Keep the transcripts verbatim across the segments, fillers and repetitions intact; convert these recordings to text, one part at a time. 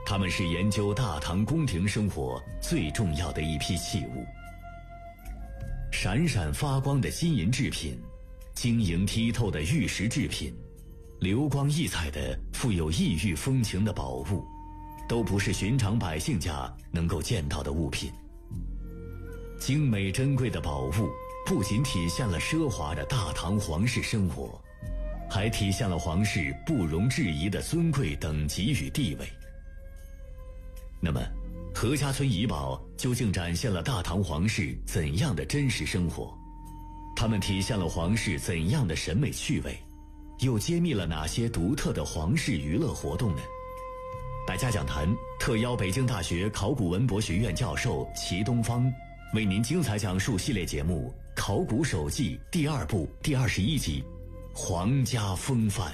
它们是研究大唐宫廷生活最重要的一批器物。闪闪发光的金银制品，晶莹剔透的玉石制品，流光溢彩的富有异域风情的宝物，都不是寻常百姓家能够见到的物品。精美珍贵的宝物不仅体现了奢华的大唐皇室生活，还体现了皇室不容置疑的尊贵等级与地位。那么何家村遗宝究竟展现了大唐皇室怎样的真实生活？它们体现了皇室怎样的审美趣味？又揭秘了哪些独特的皇室娱乐活动呢？百家讲坛特邀北京大学考古文博学院教授齐东方，为您精彩讲述系列节目《考古手记》第二部第二十一集《皇家风范》。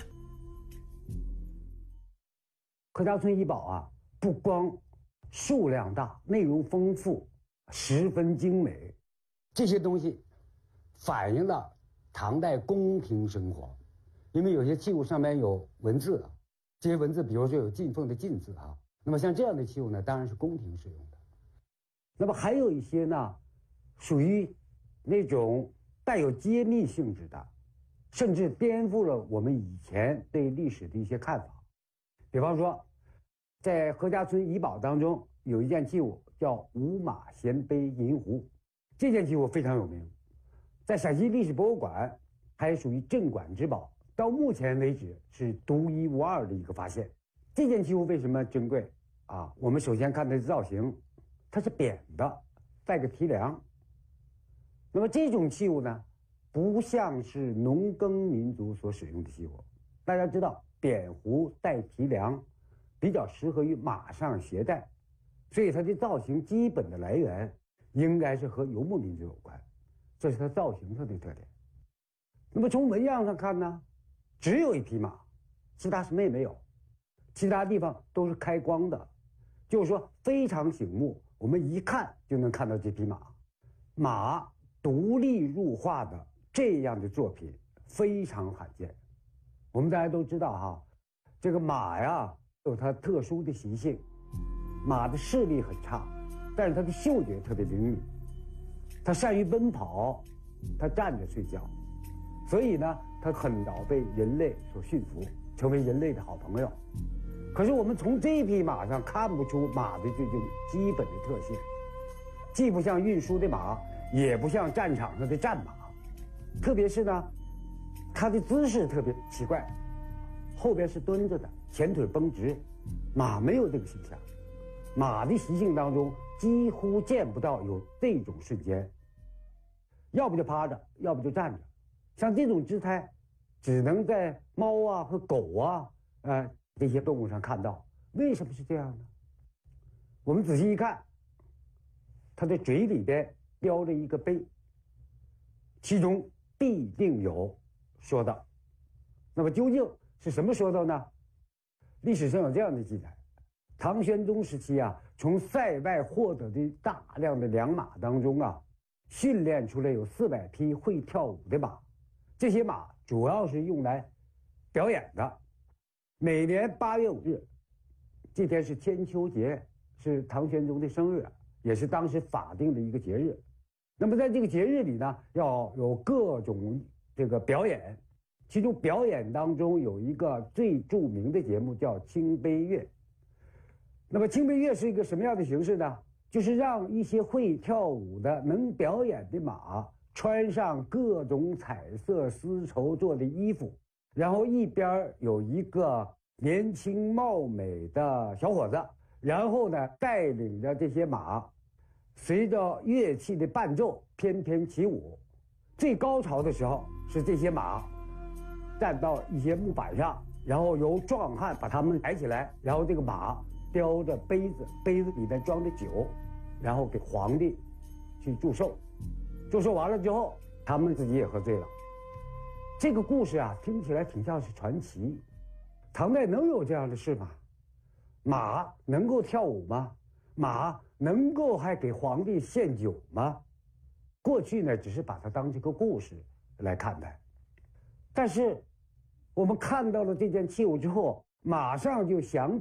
何家村遗宝啊，不光数量大，内容丰富，十分精美。这些东西反映了唐代宫廷生活，因为有些器物上面有文字啊，这些文字比如说有进奉的进字啊，那么像这样的器物呢，当然是宫廷使用的。那么还有一些呢，属于那种带有揭秘性质的，甚至颠覆了我们以前对历史的一些看法。比方说，在何家村遗宝当中有一件器物叫五马衔杯银壶，这件器物非常有名，在陕西历史博物馆还属于镇馆之宝，到目前为止是独一无二的一个发现。这件器物为什么珍贵啊？我们首先看它的造型，它是扁的，带个提梁。那么这种器物呢，不像是农耕民族所使用的器物。大家知道，扁壶带提梁比较适合于马上携带，所以它的造型基本的来源应该是和游牧民族有关，这是它造型上的特点。那么从纹样上看呢，只有一匹马，其他什么也没有，其他地方都是开光的，就是说非常醒目，我们一看就能看到这匹马。马独立入画的这样的作品非常罕见。我们大家都知道哈，这个马呀有它特殊的习性，马的视力很差，但是它的嗅觉特别灵敏，它善于奔跑，它站着睡觉，所以呢它很早被人类所驯服，成为人类的好朋友。可是我们从这匹马上看不出马的这种基本的特性，既不像运输的马，也不像战场上的战马，特别是呢它的姿势特别奇怪，后边是蹲着的，前腿绷直，马没有这个形象。马的习性当中几乎见不到有这种瞬间，要不就趴着，要不就站着。像这种姿态只能在猫啊和狗啊呃这些动物上看到。为什么是这样呢？我们仔细一看，它的嘴里边叼着一个杯，其中必定有说道。那么究竟是什么说道呢？历史上有这样的记载，唐玄宗时期啊，从塞外获得的大量的良马当中啊，训练出来有四百匹会跳舞的马，这些马主要是用来表演的。每年八月五日，这天是千秋节，是唐玄宗的生日，也是当时法定的一个节日。那么在这个节日里呢，要有各种这个表演，其中表演当中有一个最著名的节目叫清杯乐。那么清杯乐是一个什么样的形式呢？就是让一些会跳舞的能表演的马穿上各种彩色丝绸做的衣服，然后一边有一个年轻貌美的小伙子，然后呢带领着这些马随着乐器的伴奏翩翩起舞。最高潮的时候是这些马站到一些木板上，然后由壮汉把他们抬起来，然后这个马叼着杯子，杯子里面装着酒，然后给皇帝去祝寿。祝寿完了之后，他们自己也喝醉了。这个故事啊，听起来挺像是传奇。唐代能有这样的事吗？马能够跳舞吗？马能够还给皇帝献酒吗？过去呢，只是把它当这个故事来看待。但是我们看到了这件器物之后，马上就想起了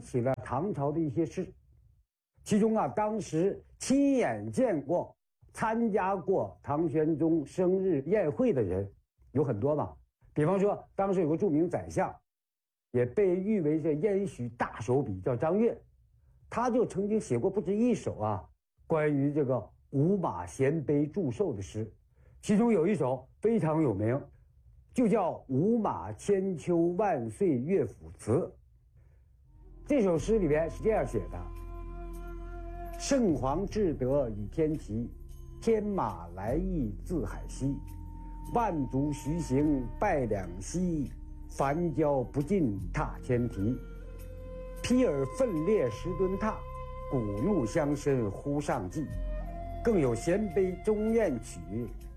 唐朝的一些事，其中啊，当时亲眼见过、参加过唐玄宗生日宴会的人有很多嘛。比方说，当时有个著名宰相，也被誉为这燕许大手笔，叫张悦，他就曾经写过不止一首啊关于这个五马衔杯祝寿的诗，其中有一首非常有名，就叫《五马千秋万岁乐府词》。这首诗里边是这样写的：圣皇至德与天齐，天马来意自海西，万族徐行拜两栖，凡交不尽踏千蹄。披尔奋烈十吨踏，鼓怒乡绅呼上计。更有衔杯终宴曲，